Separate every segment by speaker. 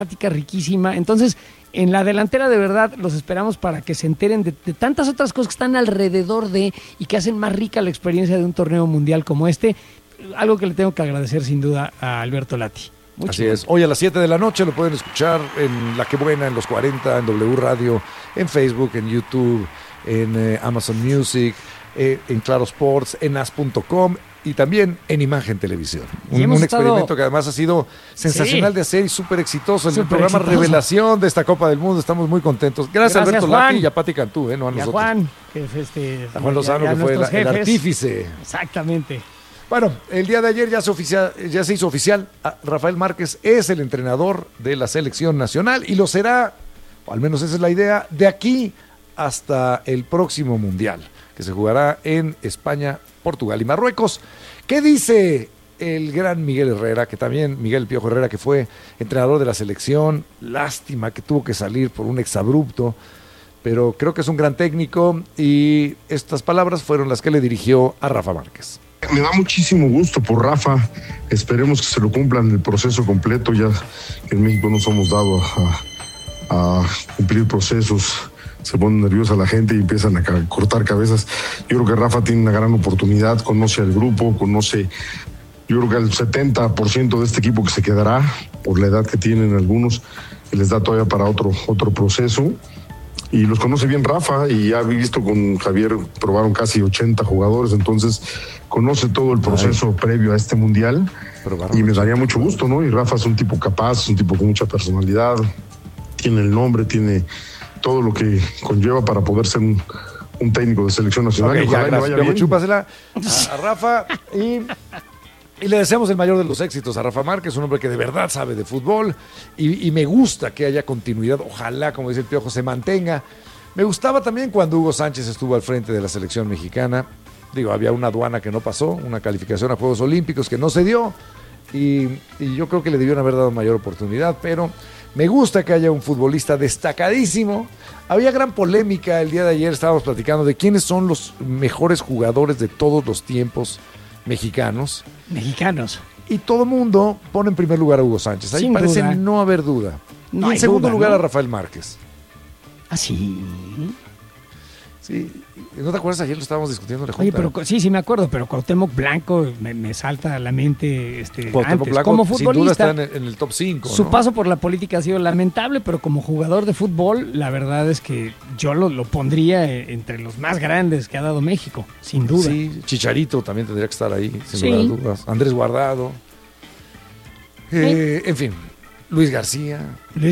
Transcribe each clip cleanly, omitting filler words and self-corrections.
Speaker 1: riquísima. Entonces, en la delantera de verdad los esperamos para que se enteren de tantas otras cosas que están alrededor de y que hacen más rica la experiencia de un torneo mundial como este. Algo que le tengo que agradecer sin duda a Alberto Lati.
Speaker 2: Así es. Hoy a las 7 de la noche lo pueden escuchar en La Que Buena, en los 40, en W Radio, en Facebook, en YouTube, en Amazon Music, en Claro Sports, en as.com y también en Imagen Televisión. Un experimento que además ha sido sensacional de hacer y súper exitoso. En el programa Revelación de esta Copa del Mundo estamos muy contentos. Gracias a Alberto Lati y a Pati Cantú, no a nosotros.
Speaker 1: A Juan, que
Speaker 2: a Juan Lozano, que fue el artífice.
Speaker 1: Exactamente.
Speaker 2: Bueno, el día de ayer ya se hizo oficial. Rafael Márquez es el entrenador de la selección nacional y lo será, o al menos esa es la idea, de aquí hasta el próximo Mundial, que se jugará en España, Portugal y Marruecos. ¿Qué dice el gran Miguel Herrera, que también Miguel Piojo Herrera, que fue entrenador de la selección? Lástima que tuvo que salir por un exabrupto, pero creo que es un gran técnico y estas palabras fueron las que le dirigió a Rafa Márquez.
Speaker 3: Me da muchísimo gusto por Rafa, esperemos que se lo cumplan el proceso completo, ya que en México no somos dados a cumplir procesos, se pone nerviosa la gente y empiezan a cortar cabezas. Yo creo que Rafa tiene una gran oportunidad, conoce al grupo, yo creo que al 70% de este equipo que se quedará, por la edad que tienen algunos, que les da todavía para otro proceso. Y los conoce bien Rafa y ya he visto con Javier, probaron casi 80 jugadores, entonces conoce todo el proceso previo a este mundial y me daría mucho gusto, ¿no? Y Rafa es un tipo capaz, es un tipo con mucha personalidad, tiene el nombre, tiene todo lo que conlleva para poder ser un técnico de selección nacional.
Speaker 2: Okay, ya, gracias. Chúpasela a Rafa y le deseamos el mayor de los éxitos a Rafa Márquez, un hombre que de verdad sabe de fútbol y me gusta que haya continuidad. Ojalá, como dice el Piojo, se mantenga. Me gustaba también cuando Hugo Sánchez estuvo al frente de la selección mexicana. Había una aduana que no pasó, una calificación a Juegos Olímpicos que no se dio y yo creo que le debieron haber dado mayor oportunidad, pero me gusta que haya un futbolista destacadísimo. Había gran polémica el día de ayer, estábamos platicando de quiénes son los mejores jugadores de todos los tiempos mexicanos. Y todo el mundo pone en primer lugar a Hugo Sánchez. Ahí parece no haber duda. Y en segundo lugar a Rafael Márquez.
Speaker 1: ¿Ah, sí?
Speaker 2: Sí. ¿No te acuerdas? Ayer lo estábamos discutiendo.
Speaker 1: Oye, pero sí me acuerdo, pero Cuauhtémoc Blanco me salta a la mente
Speaker 2: Cuauhtémoc Blanco,
Speaker 1: como futbolista.
Speaker 2: Sin duda está en el top 5.
Speaker 1: Su paso por la política ha sido lamentable, pero como jugador de fútbol, la verdad es que yo lo pondría entre los más grandes que ha dado México, sin duda.
Speaker 2: Sí, Chicharito también tendría que estar ahí, sin lugar a dudas. Andrés Guardado. En fin, Luis García,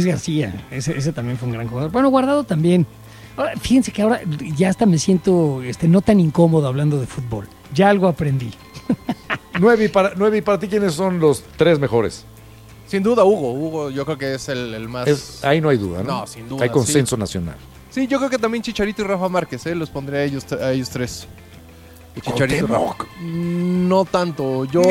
Speaker 1: ese también fue un gran jugador. Bueno, Guardado también. Ahora, fíjense que ahora ya hasta me siento no tan incómodo hablando de fútbol. Ya algo aprendí.
Speaker 2: 9 y para ti, ¿quiénes son los 3 mejores?
Speaker 4: Sin duda, Hugo yo creo que es el más...
Speaker 2: Ahí no hay duda, ¿no?
Speaker 4: No, sin duda.
Speaker 2: Hay consenso nacional.
Speaker 4: Sí, yo creo que también Chicharito y Rafa Márquez, los pondré a ellos 3. Chicharito y Rafa. No tanto, yo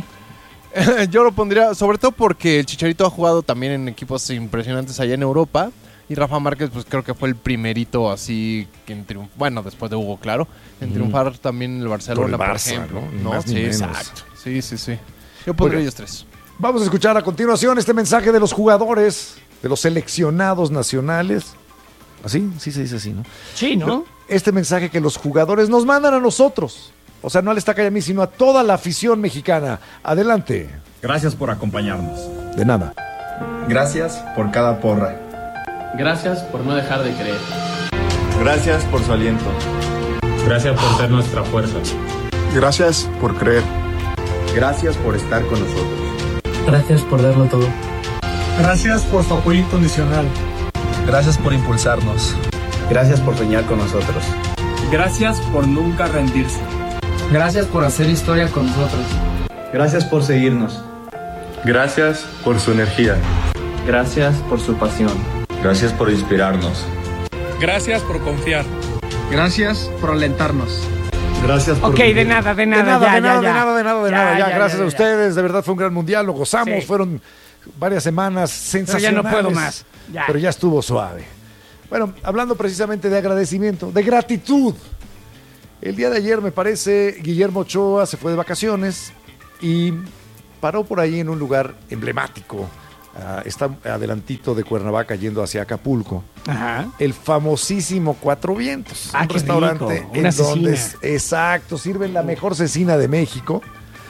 Speaker 4: lo pondría, sobre todo porque el Chicharito ha jugado también en equipos impresionantes allá en Europa. Y Rafa Márquez, pues creo que fue el primerito así que bueno, después de Hugo, claro, en triunfar también en el Barcelona, por ejemplo.
Speaker 2: ¿no?
Speaker 4: Sí, exacto. Sí. Yo pondría ellos 3.
Speaker 2: Vamos a escuchar a continuación este mensaje de los jugadores, de los seleccionados nacionales. ¿Así? Sí se dice así, ¿no?
Speaker 1: Sí, ¿no?
Speaker 2: Este mensaje que los jugadores nos mandan a nosotros. O sea, no al Estaca y a mí, sino a toda la afición mexicana. Adelante.
Speaker 5: Gracias por acompañarnos.
Speaker 2: De nada.
Speaker 5: Gracias por cada porra.
Speaker 6: Gracias por no dejar de creer.
Speaker 5: Gracias por su aliento.
Speaker 7: Gracias por ser nuestra fuerza.
Speaker 3: Gracias por creer.
Speaker 5: Gracias por estar con nosotros.
Speaker 6: Gracias por darlo todo.
Speaker 7: Gracias por su apoyo incondicional.
Speaker 5: Gracias por impulsarnos. Gracias por soñar con nosotros.
Speaker 7: Gracias por nunca rendirse.
Speaker 6: Gracias por hacer historia con nosotros.
Speaker 5: Gracias por seguirnos. Gracias por su energía.
Speaker 6: Gracias por su pasión.
Speaker 5: Gracias por inspirarnos.
Speaker 7: Gracias por confiar.
Speaker 6: Gracias por alentarnos.
Speaker 3: Gracias por...
Speaker 1: Ok, de nada.
Speaker 2: De nada. Gracias a ustedes, de verdad fue un gran mundial, lo gozamos, fueron varias semanas sensacionales.
Speaker 1: Pero ya no puedo más.
Speaker 2: Pero ya estuvo suave. Bueno, hablando precisamente de agradecimiento, de gratitud. El día de ayer, me parece, Guillermo Ochoa se fue de vacaciones y paró por ahí en un lugar emblemático está adelantito de Cuernavaca yendo hacia Acapulco.
Speaker 1: Ajá.
Speaker 2: El famosísimo Cuatro Vientos.
Speaker 1: Ah,
Speaker 2: un
Speaker 1: qué
Speaker 2: restaurante
Speaker 1: rico, una
Speaker 2: en donde
Speaker 1: cecina.
Speaker 2: exacto, sirven la mejor cecina de México.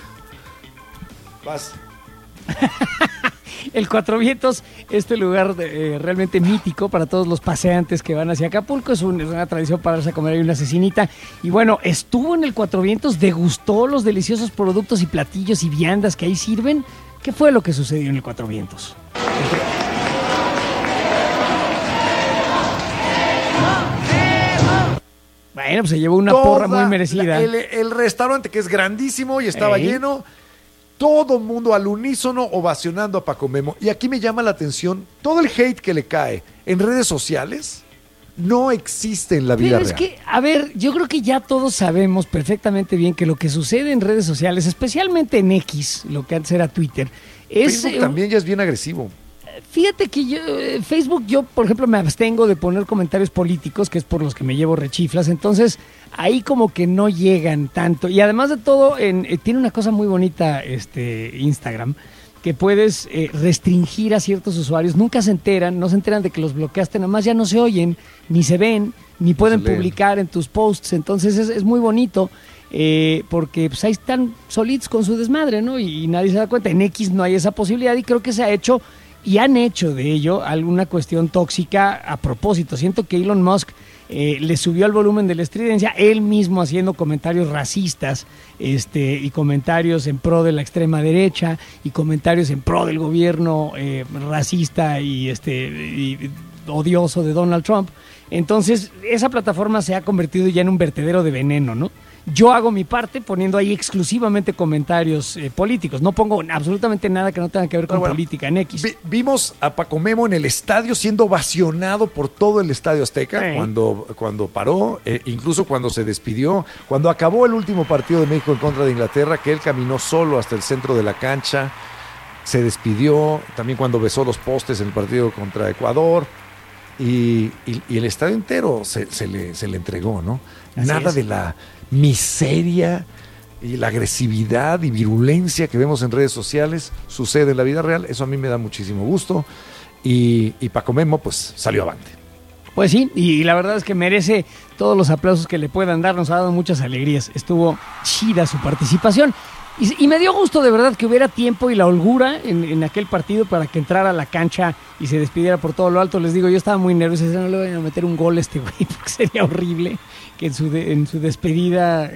Speaker 2: Vas.
Speaker 1: El Cuatro Vientos, este lugar realmente mítico para todos los paseantes que van hacia Acapulco, es una tradición pararse a comer ahí una cecinita. Y bueno, estuvo en el Cuatro Vientos, degustó los deliciosos productos y platillos y viandas que ahí sirven. ¿Qué fue lo que sucedió en el Cuatro Vientos? Bueno, pues se llevó una porra muy merecida.
Speaker 2: El restaurante, que es grandísimo y estaba lleno, todo el mundo al unísono ovacionando a Paco Memo. Y aquí me llama la atención, todo el hate que le cae en redes sociales no existe en la vida
Speaker 1: Pero es
Speaker 2: real.
Speaker 1: que, a ver, yo creo que ya todos sabemos perfectamente bien que lo que sucede en redes sociales, especialmente en X, lo que antes era Twitter, es...
Speaker 2: Facebook también ya es bien agresivo.
Speaker 1: Fíjate que yo, Facebook, yo por ejemplo me abstengo de poner comentarios políticos, que es por los que me llevo rechiflas, entonces ahí como que no llegan tanto. Y además de todo, tiene una cosa muy bonita Instagram, que puedes restringir a ciertos usuarios, nunca se enteran, no se enteran de que los bloqueaste, nada más ya no se oyen, ni se ven, ni pueden publicar en tus posts, entonces es muy bonito. Porque pues ahí están solitos con su desmadre, ¿no? Y nadie se da cuenta. En X no hay esa posibilidad y creo que se ha hecho y han hecho de ello alguna cuestión tóxica a propósito. Siento que Elon Musk le subió al volumen de la estridencia, él mismo haciendo comentarios racistas y comentarios en pro de la extrema derecha y comentarios en pro del gobierno racista y odioso de Donald Trump. Entonces, esa plataforma se ha convertido ya en un vertedero de veneno, ¿no? Yo hago mi parte poniendo ahí exclusivamente comentarios políticos. No pongo absolutamente nada que no tenga que ver con política en X.
Speaker 2: Vimos a Paco Memo en el estadio siendo ovacionado por todo el Estadio Azteca cuando paró, incluso cuando se despidió, cuando acabó el último partido de México en contra de Inglaterra, que él caminó solo hasta el centro de la cancha, se despidió, también cuando besó los postes en el partido contra Ecuador. Y el estadio entero se le entregó, ¿no?
Speaker 1: Así
Speaker 2: Nada
Speaker 1: es.
Speaker 2: de la miseria y la agresividad y virulencia que vemos en redes sociales sucede en la vida real. Eso a mí me da muchísimo gusto. Y Paco Memo, pues, salió avante.
Speaker 1: Pues sí, y la verdad es que merece todos los aplausos que le puedan dar. Nos ha dado muchas alegrías. Estuvo chida su participación. Y me dio gusto de verdad que hubiera tiempo y la holgura en aquel partido para que entrara a la cancha y se despidiera por todo lo alto. Les digo, yo estaba muy nervioso, no le vayan a meter un gol a este güey, porque sería horrible que en su despedida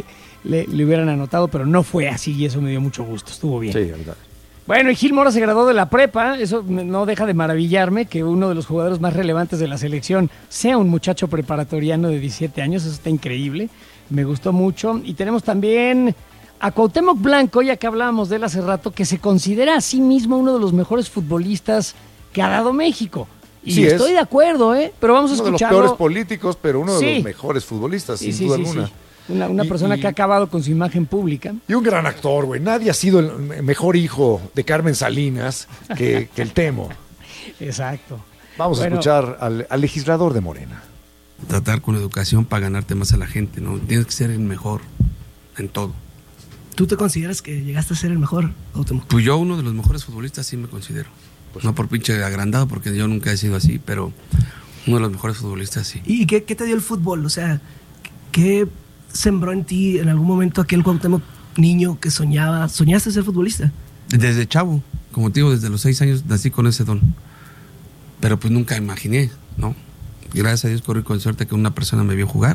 Speaker 1: le hubieran anotado, pero no fue así y eso me dio mucho gusto, estuvo bien.
Speaker 2: Sí, verdad.
Speaker 1: Bueno, y Gil Mora se graduó de la prepa, eso no deja de maravillarme, que uno de los jugadores más relevantes de la selección sea un muchacho preparatoriano de 17 años, eso está increíble, me gustó mucho. Y tenemos también a Cuauhtémoc Blanco, ya que hablábamos de él hace rato, que se considera a sí mismo uno de los mejores futbolistas que ha dado México. Y
Speaker 2: Sí,
Speaker 1: estoy de acuerdo, pero vamos a
Speaker 2: Uno de los
Speaker 1: escucharlo.
Speaker 2: peores políticos, pero uno de
Speaker 1: Sí.
Speaker 2: los mejores futbolistas,
Speaker 1: Sí,
Speaker 2: sin duda
Speaker 1: sí,
Speaker 2: alguna.
Speaker 1: sí. Una persona que ha acabado con su imagen pública.
Speaker 2: Y un gran actor, güey. Nadie ha sido el mejor hijo de Carmen Salinas que el Temo.
Speaker 1: Exacto.
Speaker 2: Vamos
Speaker 1: Bueno.
Speaker 2: a escuchar al legislador de Morena.
Speaker 8: Tratar con educación para ganarte más a la gente, ¿no? Tienes que ser el mejor en todo.
Speaker 9: ¿Tú te consideras que llegaste a ser el mejor, Cuauhtémoc?
Speaker 8: Pues yo uno de los mejores futbolistas sí me considero. No por pinche agrandado, porque yo nunca he sido así, pero uno de los mejores futbolistas sí.
Speaker 9: ¿Y qué te dio el fútbol? O sea, ¿qué sembró en ti en algún momento aquel Cuauhtémoc niño que soñaste ser futbolista?
Speaker 8: Desde chavo, como te digo, desde los 6 años nací con ese don. Pero pues nunca imaginé, ¿no? Gracias a Dios corrí con suerte que una persona me vio jugar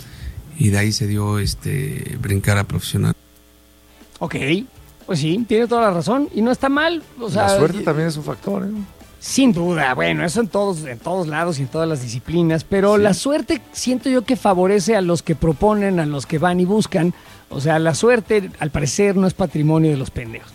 Speaker 8: y de ahí se dio brincar a profesional.
Speaker 1: Ok, pues sí, tiene toda la razón y no está mal. O sea,
Speaker 2: La suerte también es un factor, ¿eh?
Speaker 1: Sin duda, bueno, eso en todos lados y en todas las disciplinas, pero la suerte siento yo que favorece a los que proponen, a los que van y buscan. O sea, la suerte, al parecer, no es patrimonio de los pendejos.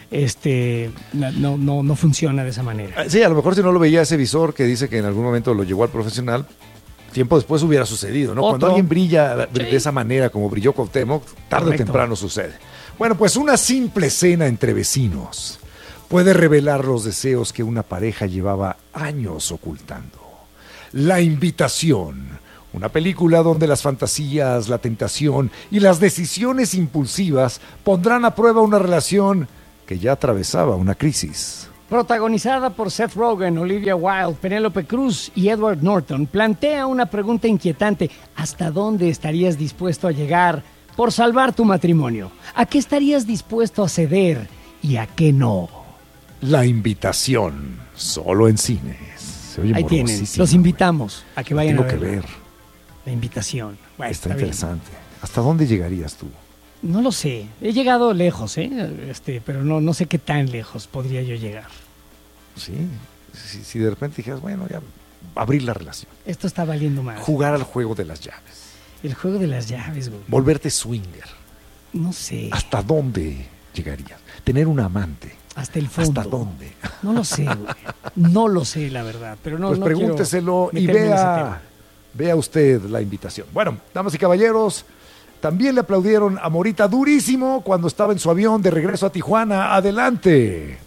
Speaker 1: No funciona de esa manera.
Speaker 2: Sí, a lo mejor si no lo veía ese visor que dice que en algún momento lo llevó al profesional, tiempo después hubiera sucedido, ¿no?
Speaker 1: Otro.
Speaker 2: Cuando alguien brilla de esa manera como brilló Cuauhtémoc, tarde
Speaker 1: Correcto.
Speaker 2: o temprano sucede. Bueno, pues una simple cena entre vecinos puede revelar los deseos que una pareja llevaba años ocultando. La Invitación, una película donde las fantasías, la tentación y las decisiones impulsivas pondrán a prueba una relación que ya atravesaba una crisis.
Speaker 1: protagonizada por Seth Rogen, Olivia Wilde, Penélope Cruz y Edward Norton, plantea una pregunta inquietante. ¿Hasta dónde estarías dispuesto a llegar por salvar tu matrimonio? ¿A qué estarías dispuesto a ceder y a qué no?
Speaker 2: La invitación, solo en cines. Se oye
Speaker 1: Ahí tienen,
Speaker 2: morosísimo,
Speaker 1: los invitamos a que vayan a
Speaker 2: Tengo que
Speaker 1: verla.
Speaker 2: ver.
Speaker 1: La invitación. Bueno,
Speaker 2: Está
Speaker 1: bien.
Speaker 2: interesante. ¿Hasta dónde llegarías tú?
Speaker 1: No lo sé. He llegado lejos, pero no sé qué tan lejos podría yo llegar.
Speaker 2: Sí. Si de repente dijeras, bueno, ya abrir la relación.
Speaker 1: Esto está valiendo más.
Speaker 2: Jugar al juego de las llaves.
Speaker 1: El juego de las llaves, güey.
Speaker 2: Volverte swinger.
Speaker 1: No sé.
Speaker 2: ¿Hasta dónde llegarías? Tener un amante.
Speaker 1: Hasta el fondo.
Speaker 2: ¿Hasta dónde?
Speaker 1: No lo sé, güey. No lo sé, la verdad. Pero no,
Speaker 2: Pues
Speaker 1: no
Speaker 2: pregúnteselo
Speaker 1: quiero
Speaker 2: y
Speaker 1: meterme en ese tema.
Speaker 2: vea usted la invitación. Bueno, damas y caballeros, también le aplaudieron a Morita durísimo cuando estaba en su avión de regreso a Tijuana. Adelante.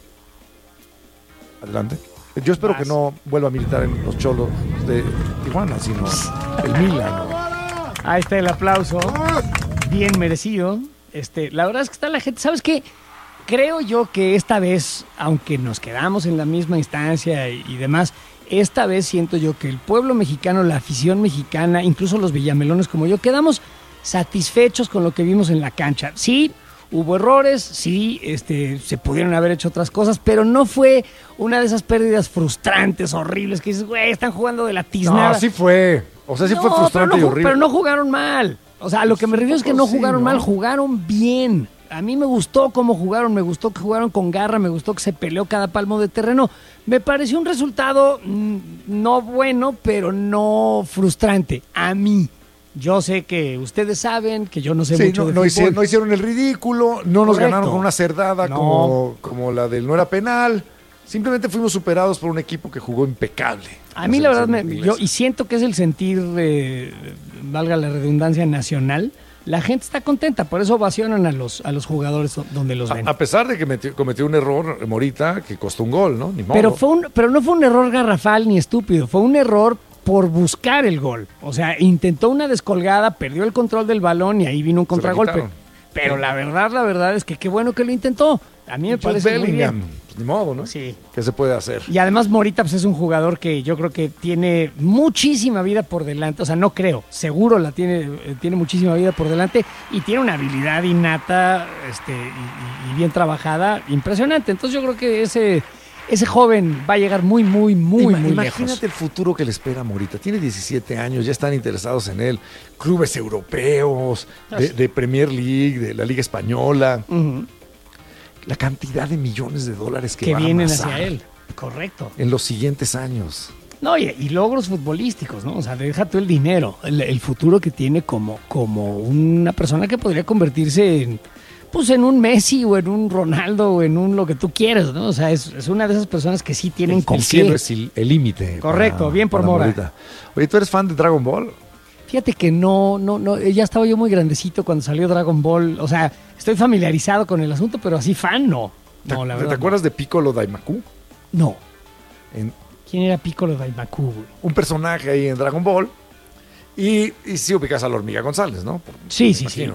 Speaker 2: Adelante. Yo espero que no vuelva a militar en los Cholos de Tijuana, sino el Milan. ¿no?
Speaker 1: Ahí está el aplauso. Bien merecido. La verdad es que está la gente. ¿Sabes qué? Creo yo que esta vez, aunque nos quedamos en la misma instancia y demás, esta vez siento yo que el pueblo mexicano, la afición mexicana, incluso los villamelones como yo, quedamos satisfechos con lo que vimos en la cancha. Sí, hubo errores, sí, se pudieron haber hecho otras cosas, pero no fue una de esas pérdidas frustrantes, horribles, que dices, güey, están jugando de la tiznada.
Speaker 2: No, sí fue. O sea, sí fue
Speaker 1: No,
Speaker 2: frustrante
Speaker 1: pero
Speaker 2: y horrible.
Speaker 1: Pero no jugaron mal. O sea, a lo que me refiero es que no jugaron mal, jugaron bien. A mí me gustó cómo jugaron, me gustó que jugaron con garra, me gustó que se peleó cada palmo de terreno. Me pareció un resultado no bueno, pero no frustrante. A mí. Yo sé que ustedes saben que yo no sé mucho de fútbol.
Speaker 2: No hicieron el ridículo, no nos
Speaker 1: Correcto.
Speaker 2: ganaron con una cerdada
Speaker 1: No.
Speaker 2: como la del no era penal. Simplemente fuimos superados por un equipo que jugó impecable.
Speaker 1: A mí la verdad, y siento que es el sentir, valga la redundancia, nacional. La gente está contenta, por eso ovacionan a los jugadores donde los ven.
Speaker 2: A pesar de que cometió un error Morita que costó un gol, ¿no? Ni modo.
Speaker 1: Pero no fue un error garrafal ni estúpido, fue un error por buscar el gol. O sea, intentó una descolgada, perdió el control del balón y ahí vino un contragolpe. Pero la verdad es que qué bueno que lo intentó. A mí me parece muy bien.
Speaker 2: Pues ni modo, ¿no?
Speaker 1: Sí.
Speaker 2: ¿Qué se puede hacer?
Speaker 1: Y además Morita pues, es un jugador que yo creo que tiene muchísima vida por delante. O sea, no creo, seguro la tiene muchísima vida por delante y tiene una habilidad innata y bien trabajada, impresionante. Entonces yo creo que ese joven va a llegar muy lejos.
Speaker 2: Imagínate el futuro que le espera a Morita. Tiene 17 años, ya están interesados en él. Clubes europeos, de Premier League, de la Liga Española.
Speaker 1: Uh-huh.
Speaker 2: La cantidad de millones de dólares que va
Speaker 1: vienen
Speaker 2: a amasar
Speaker 1: hacia él. Correcto.
Speaker 2: en los siguientes años.
Speaker 1: No, y logros futbolísticos, ¿no? O sea, deja tú el dinero, el futuro que tiene como una persona que podría convertirse en un Messi o en un Ronaldo o en un lo que tú quieras, ¿no? O sea, es una de esas personas que sí tienen con
Speaker 2: El cielo es el límite.
Speaker 1: Correcto, bien por Mora.
Speaker 2: Morita. Oye, ¿tú eres fan de Dragon Ball?
Speaker 1: Fíjate que no, ya estaba yo muy grandecito cuando salió Dragon Ball. O sea, estoy familiarizado con el asunto, pero así fan no. No, la verdad.
Speaker 2: ¿Te acuerdas de Piccolo Daimaku?
Speaker 1: No. ¿Quién era Piccolo Daimaku, güey?
Speaker 2: Un personaje ahí en Dragon Ball. Y sí ubicas a la Hormiga González, ¿no?
Speaker 1: Sí.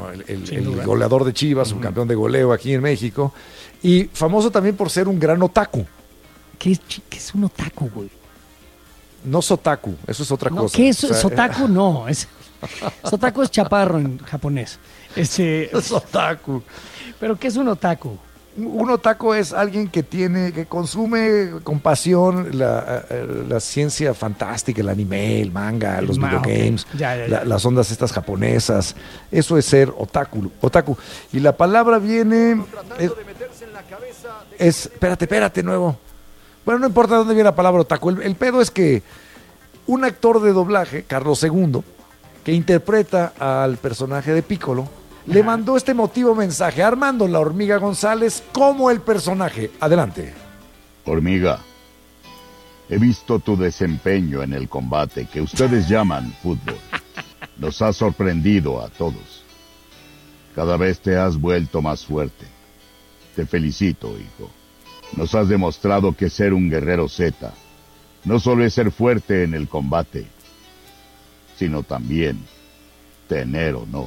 Speaker 2: El goleador de Chivas, un campeón de goleo aquí en México. Y famoso también por ser un gran otaku.
Speaker 1: ¿Qué es un otaku, güey?
Speaker 2: No sotaku, eso es otra cosa.
Speaker 1: ¿Qué es sotaku? No, sotaku es chaparro en japonés.
Speaker 2: Sotaku.
Speaker 1: ¿Pero qué es un otaku?
Speaker 2: Un otaku es alguien que consume con pasión la ciencia fantástica, el anime, el manga, los videogames,
Speaker 1: okay. Ya.
Speaker 2: Las ondas estas japonesas. Eso es ser otaku. Y la palabra viene... Espérate, nuevo. Bueno, no importa dónde viene la palabra otaku. El pedo es que un actor de doblaje, Carlos II, que interpreta al personaje de Piccolo, le mandó este emotivo mensaje a Armando la Hormiga González como el personaje. Adelante.
Speaker 10: Hormiga, he visto tu desempeño en el combate que ustedes llaman fútbol. Nos ha sorprendido a todos. Cada vez te has vuelto más fuerte. Te felicito, hijo. Nos has demostrado que ser un guerrero Z no solo es ser fuerte en el combate, sino también tener honor.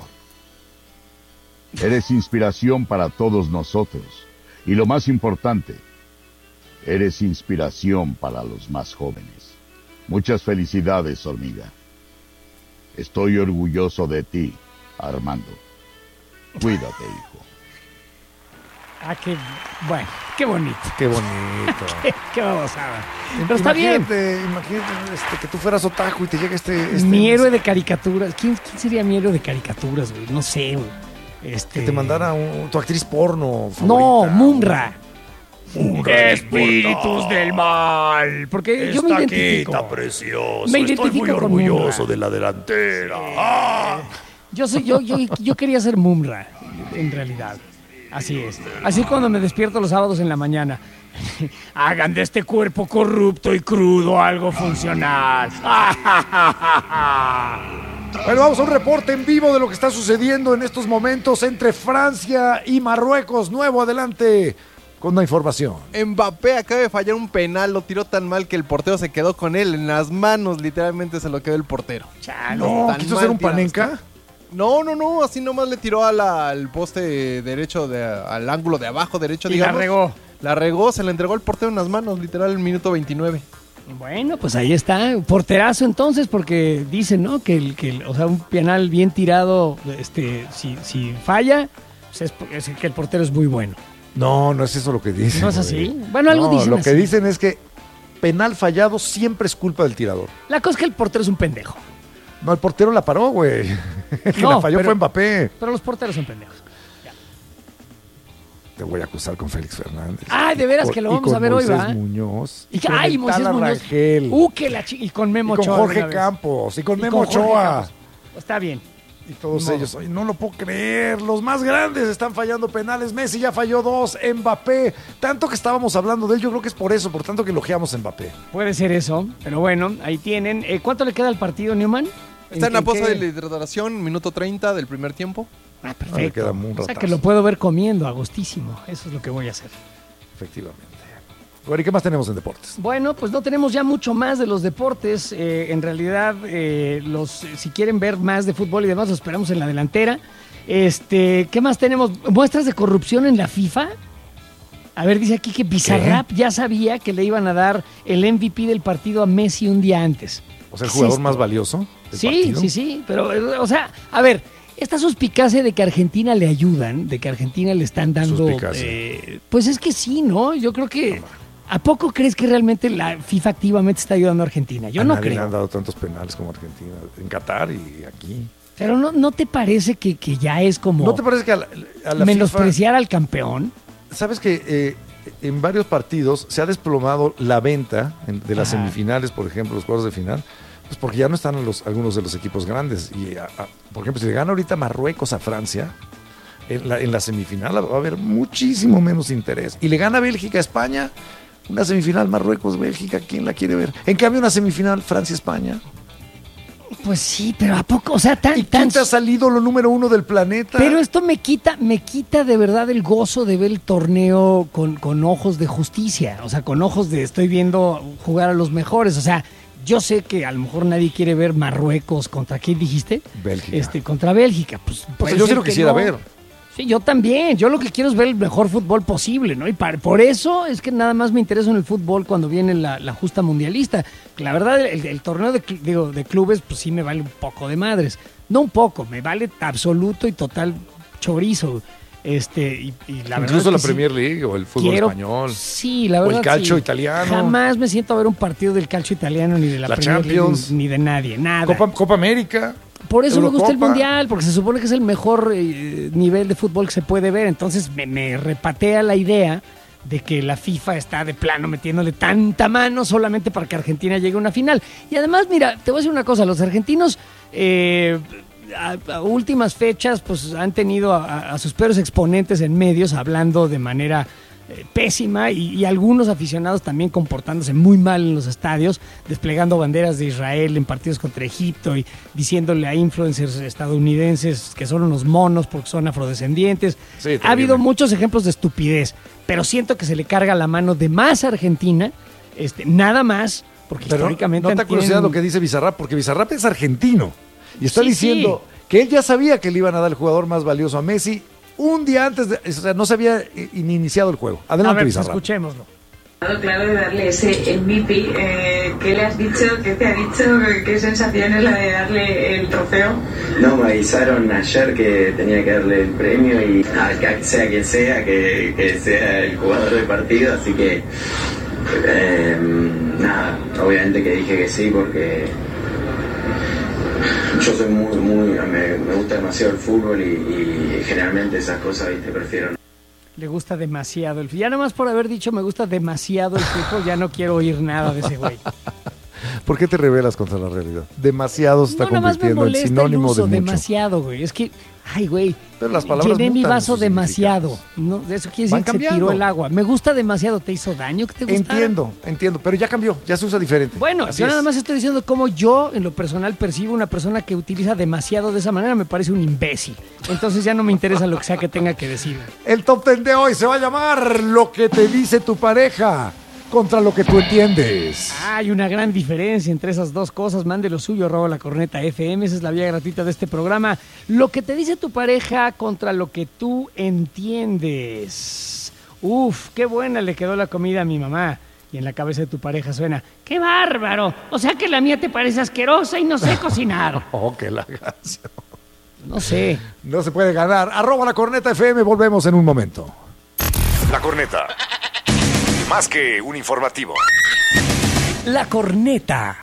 Speaker 10: Eres inspiración para todos nosotros y lo más importante, Eres inspiración para los más jóvenes. Muchas felicidades, hormiga. Estoy orgulloso de ti, Armando. Cuídate, hijo.
Speaker 1: Qué bonito.
Speaker 2: Qué bonito.
Speaker 1: qué babosada. Pero está bien.
Speaker 2: Imagínate que tú fueras otaku y te llega
Speaker 1: Mi héroe de caricaturas. ¿Quién sería mi héroe de caricaturas, güey? No sé, güey.
Speaker 2: Que te mandara tu actriz porno favorita.
Speaker 1: No, Munra. Espíritus del mal. Porque yo me identifico.
Speaker 2: Está precioso.
Speaker 1: Me identifico
Speaker 2: Estoy muy
Speaker 1: con
Speaker 2: orgulloso
Speaker 1: Munra.
Speaker 2: de la delantera.
Speaker 1: Yo quería ser Munra, en realidad. Así es. Así cuando me despierto los sábados en la mañana. Hagan de este cuerpo corrupto y crudo algo funcional.
Speaker 2: Bueno, vamos a un reporte en vivo de lo que está sucediendo en estos momentos entre Francia y Marruecos. Nuevo, adelante con la información.
Speaker 4: Mbappé acaba de fallar un penal, lo tiró tan mal que el portero se quedó con él en las manos, literalmente se lo quedó el portero.
Speaker 2: No, ¿quiso hacer un panenca?
Speaker 4: No, así nomás le tiró al poste derecho, al ángulo de abajo derecho, digamos.
Speaker 1: La regó.
Speaker 4: La regó, se la entregó el portero en las manos, literal, el minuto 29.
Speaker 1: Bueno, pues ahí está, porterazo entonces, porque dicen, ¿no? Que un penal bien tirado, si falla, pues es que el portero es muy bueno.
Speaker 2: No es eso lo que dicen.
Speaker 1: ¿No es así? Bueno, algo dicen
Speaker 2: lo
Speaker 1: así.
Speaker 2: que dicen es que penal fallado siempre es culpa del tirador.
Speaker 1: La cosa es que el portero es un pendejo.
Speaker 2: No, el portero la paró, güey. El que la falló fue Mbappé.
Speaker 1: Pero los porteros son pendejos.
Speaker 2: Te voy a acusar con Félix Fernández.
Speaker 1: Ay, de veras que lo vamos a ver hoy, ¿va?
Speaker 2: Muñoz.
Speaker 1: Y Moisés Muñoz.
Speaker 2: Rangel.
Speaker 1: Y con Memo Ochoa.
Speaker 2: Y con Jorge Campos. Y con Memo Ochoa.
Speaker 1: Está bien.
Speaker 2: Y todos ellos. Oye, no lo puedo creer. Los más grandes están fallando penales. Messi ya falló 2. Mbappé. Tanto que estábamos hablando de él, yo creo que es por eso. Por tanto que elogiamos a Mbappé.
Speaker 1: Puede ser eso. Pero bueno, ahí tienen. ¿Cuánto le queda al partido, Newman?
Speaker 4: Está en la pausa de hidratación, minuto 30 del primer tiempo.
Speaker 1: Perfecto. O sea que lo puedo ver comiendo a gustísimo. Eso es lo que voy a hacer.
Speaker 2: Efectivamente. Bueno, ¿y qué más tenemos en deportes?
Speaker 1: Bueno, pues no tenemos ya mucho más de los deportes. En realidad, si quieren ver más de fútbol y demás, lo esperamos en la delantera. ¿Qué más tenemos? ¿Muestras de corrupción en la FIFA? A ver, dice aquí que Bizarrap ya sabía que le iban a dar el MVP del partido a Messi un día antes.
Speaker 2: O sea, el jugador más valioso del partido.
Speaker 1: Sí. Pero, o sea, a ver, esta suspicacia de que Argentina le ayudan, de que Argentina le están dando... pues es que sí, ¿no? Yo creo que... ¿A poco crees que realmente la FIFA activamente está ayudando a Argentina? Yo no creo.
Speaker 2: Le han dado tantos penales como Argentina, en Qatar y aquí.
Speaker 1: Pero ¿no te parece que ya es como...
Speaker 2: ¿No te parece que a la
Speaker 1: menospreciar
Speaker 2: FIFA,
Speaker 1: al campeón?
Speaker 2: ¿Sabes que en varios partidos se ha desplomado la venta de las semifinales, por ejemplo, los cuartos de final? Pues porque ya no están algunos de los equipos grandes. Y por ejemplo, si le gana ahorita Marruecos a Francia, en la semifinal va a haber muchísimo menos interés. Y le gana Bélgica a España, una semifinal Marruecos-Bélgica, ¿quién la quiere ver? En cambio, una semifinal Francia-España.
Speaker 1: Pues sí, pero ¿a poco? O sea,
Speaker 2: ¿Y quién te ha salido lo número 1 del planeta?
Speaker 1: Pero esto me quita de verdad el gozo de ver el torneo con ojos de justicia. O sea, con ojos de estoy viendo jugar a los mejores. O sea, yo sé que a lo mejor nadie quiere ver Marruecos contra ¿quién dijiste?
Speaker 2: Bélgica.
Speaker 1: Contra Bélgica. Pues
Speaker 2: yo sí lo quisiera ver.
Speaker 1: Sí, yo también. Yo lo que quiero es ver el mejor fútbol posible, ¿no? Y por eso es que nada más me intereso en el fútbol cuando viene la justa mundialista. La verdad, el torneo de clubes, pues sí me vale un poco de madres. No un poco, me vale absoluto y total chorizo. Y la verdad
Speaker 2: incluso
Speaker 1: es
Speaker 2: la
Speaker 1: que
Speaker 2: Premier League o el fútbol español.
Speaker 1: Sí, la verdad.
Speaker 2: O el calcio italiano.
Speaker 1: Jamás me siento a ver un partido del calcio italiano ni de la Premier
Speaker 2: Champions,
Speaker 1: League, ni de nadie, nada.
Speaker 2: Copa América.
Speaker 1: Por eso
Speaker 2: Eurocopa.
Speaker 1: me gusta el Mundial, porque se supone que es el mejor nivel de fútbol que se puede ver. Entonces me repatea la idea de que la FIFA está de plano metiéndole tanta mano solamente para que Argentina llegue a una final. Y además, mira, te voy a decir una cosa, los argentinos a últimas fechas pues han tenido a sus peores exponentes en medios hablando de manera pésima y algunos aficionados también comportándose muy mal en los estadios, desplegando banderas de Israel en partidos contra Egipto y diciéndole a influencers estadounidenses que son unos monos porque son afrodescendientes. Sí, ha habido muchos ejemplos de estupidez, pero siento que se le carga la mano de más a Argentina, nada más, porque
Speaker 2: pero
Speaker 1: históricamente...
Speaker 2: ¿No te curiosidad lo que dice Bizarrap? Porque Bizarrap es argentino y está diciendo que él ya sabía que le iban a dar el jugador más valioso a Messi un día antes, o sea, no se había ni iniciado el juego. Adelante, Bizarrap.
Speaker 1: Escuchémoslo.
Speaker 11: Claro, de darle ese MVP. ¿Qué le has dicho? ¿Qué te ha dicho? ¿Qué sensación es la de darle el trofeo?
Speaker 12: No, me avisaron ayer que tenía que darle el premio y sea quien sea, que sea el jugador del partido, así que nada, obviamente que dije que sí porque yo soy me gusta demasiado el fútbol y generalmente esas cosas, ¿viste? Prefiero no.
Speaker 1: Le gusta demasiado el fútbol. Ya nomás por haber dicho me gusta demasiado el fútbol, ya no quiero oír nada de ese güey.
Speaker 2: ¿Por qué te rebelas contra la realidad? Demasiado se está convirtiendo en
Speaker 1: sinónimo
Speaker 2: sinónimo de mucho.
Speaker 1: Demasiado, güey. Es que, ay, güey.
Speaker 2: Pero las palabras
Speaker 1: llené mi
Speaker 2: mutan
Speaker 1: vaso
Speaker 2: sus
Speaker 1: demasiado. No, eso quiere decir que se tiró el agua. Me gusta demasiado. ¿Te hizo daño que te gustara?
Speaker 2: Entiendo. Pero ya cambió. Ya se usa diferente.
Speaker 1: Bueno,
Speaker 2: así
Speaker 1: yo
Speaker 2: es.
Speaker 1: nada más estoy diciendo cómo yo, en lo personal, percibo una persona que utiliza demasiado de esa manera. Me parece un imbécil. Entonces ya no me interesa lo que sea que tenga que decir.
Speaker 2: El Top 10 de hoy se va a llamar Lo que te dice tu pareja contra lo que tú entiendes.
Speaker 1: Hay una gran diferencia entre esas dos cosas. Mande lo suyo, @lacorneta_fm. Esa es la vía gratuita de este programa. Lo que te dice tu pareja contra lo que tú entiendes. Uf, qué buena le quedó la comida a mi mamá. Y en la cabeza de tu pareja suena: ¡qué bárbaro! O sea que la mía te parece asquerosa y no sé cocinar.
Speaker 2: Oh, qué lagazo.
Speaker 1: No sé.
Speaker 2: No se puede ganar. @lacorneta_fm. Volvemos en un momento.
Speaker 13: La Corneta. Más que un informativo.
Speaker 1: La Corneta.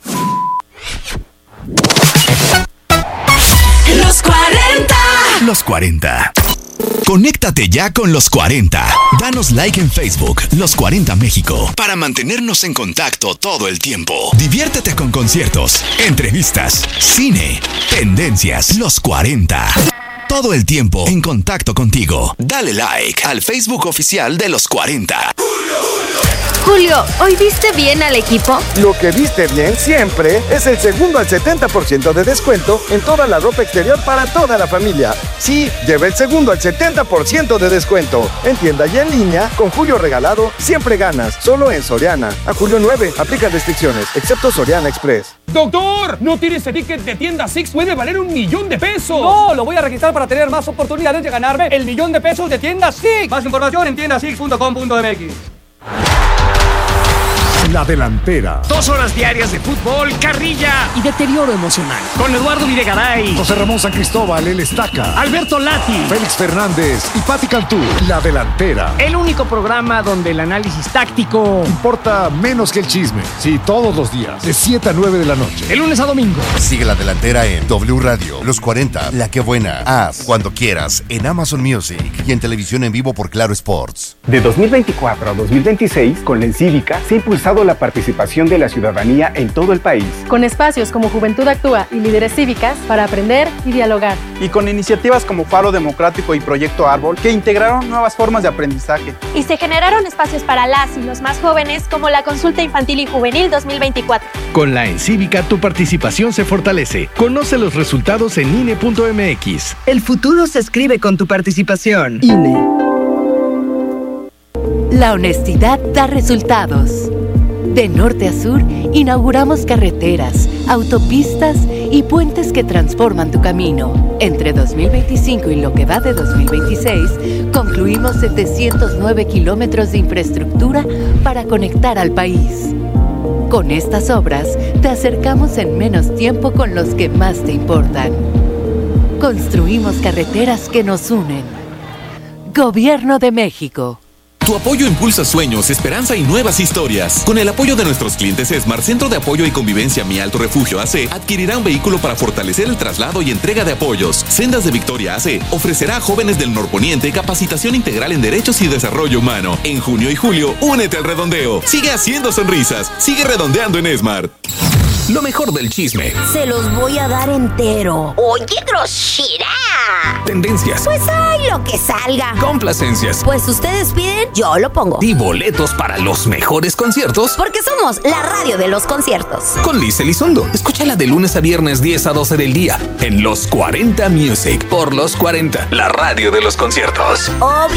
Speaker 14: Los 40.
Speaker 15: Los 40. Conéctate ya con Los 40. Danos like en Facebook, Los 40 México, para mantenernos en contacto todo el tiempo. Diviértete con conciertos, entrevistas, cine, tendencias. Los 40. Todo el tiempo en contacto contigo. Dale like al Facebook oficial de Los 40.
Speaker 16: Julio, ¿hoy viste bien al equipo?
Speaker 17: Lo que viste bien siempre es el segundo al 70% de descuento en toda la ropa exterior para toda la familia. Sí, lleva el segundo al 70% de descuento. En tienda y en línea, con Julio regalado, siempre ganas. Solo en Soriana. A julio 9, aplica restricciones, excepto Soriana Express.
Speaker 18: ¡Doctor! ¿No tienes ese ticket de tienda Six? ¡Puede valer $1,000,000!
Speaker 19: No, lo voy a registrar para tener más oportunidades de ganarme el $1,000,000 de tienda Six. Más información en tiendasix.com.mx.
Speaker 2: La Delantera.
Speaker 1: 2 horas diarias de fútbol, carrilla y deterioro emocional. Con Eduardo Videgaray,
Speaker 2: José Ramón San Cristóbal, El Estaca,
Speaker 1: Alberto Lati,
Speaker 2: Félix Fernández y Pati Cantú. La Delantera.
Speaker 1: El único programa donde el análisis táctico
Speaker 2: importa menos que el chisme. Sí, todos los días, de 7 a 9 de la noche.
Speaker 1: De lunes a domingo.
Speaker 20: Sigue La Delantera en W Radio, Los 40, La Que Buena, Haz, Cuando Quieras, en Amazon Music y en televisión en vivo por Claro Sports.
Speaker 21: De 2024 a 2026, con la Encívica se ha impulsado la participación de la ciudadanía en todo el país.
Speaker 22: Con espacios como Juventud Actúa y Líderes Cívicas para aprender y dialogar.
Speaker 23: Y con iniciativas como Faro Democrático y Proyecto Árbol que integraron nuevas formas de aprendizaje.
Speaker 24: Y se generaron espacios para las y los más jóvenes como la Consulta Infantil y Juvenil 2024.
Speaker 25: Con la Encívica tu participación se fortalece. Conoce los resultados en INE.mx.
Speaker 26: El futuro se escribe con tu participación. INE.
Speaker 27: La honestidad da resultados. De norte a sur, inauguramos carreteras, autopistas y puentes que transforman tu camino. Entre 2025 y lo que va de 2026, concluimos 709 kilómetros de infraestructura para conectar al país. Con estas obras, te acercamos en menos tiempo con los que más te importan. Construimos carreteras que nos unen. Gobierno de México.
Speaker 28: Tu apoyo impulsa sueños, esperanza y nuevas historias. Con el apoyo de nuestros clientes Esmar, Centro de Apoyo y Convivencia Mi Alto Refugio AC, adquirirá un vehículo para fortalecer el traslado y entrega de apoyos. Sendas de Victoria AC ofrecerá a jóvenes del norponiente capacitación integral en derechos y desarrollo humano. En junio y julio, únete al redondeo. Sigue haciendo sonrisas. Sigue redondeando en Esmar. Lo mejor del chisme.
Speaker 29: Se los voy a dar entero. Oye, grosera.
Speaker 28: Tendencias.
Speaker 29: Pues hay lo que salga.
Speaker 28: Complacencias.
Speaker 29: Pues ustedes piden, yo lo pongo.
Speaker 28: Y boletos para los mejores conciertos.
Speaker 29: Porque somos la radio de los conciertos.
Speaker 28: Con Liz Elizondo. Escúchala de lunes a viernes 10 a 12 del día. En Los 40 Music. Por Los 40. La radio de los conciertos.